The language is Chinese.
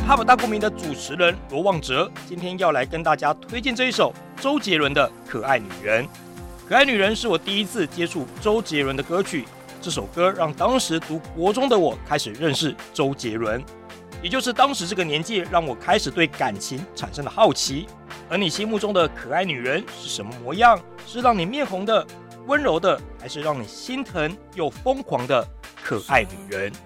Pop 大国民的主持人罗旺哲，今天要来跟大家推荐这一首周杰伦的《可爱女人》。《可爱女人》是我第一次接触周杰伦的歌曲，这首歌让当时读国中的我开始认识周杰伦，也就是当时这个年纪让我开始对感情产生了好奇。而你心目中的可爱女人是什么模样？是让你面红的、温柔的，还是让你心疼又疯狂的可爱女人？